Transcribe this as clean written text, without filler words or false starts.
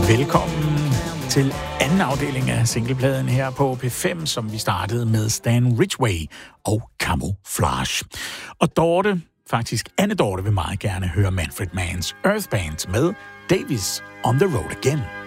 Velkommen til anden afdeling af singlepladen her på P5, som vi startede med Stan Ridgway og Camouflage. Og Dorte, faktisk Anne Dorte, vil meget gerne høre Manfred Manns Earth Band med Davis on the Road Again.